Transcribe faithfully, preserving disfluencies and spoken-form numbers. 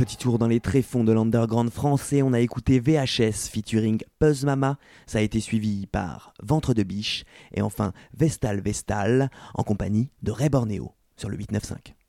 petit tour dans les tréfonds de l'underground français, on a écouté V H S featuring Puzz Mama, ça a été suivi par Ventre de Biche, et enfin Vestal Vestal en compagnie de Ray Bornéo sur le huit neuf cinq.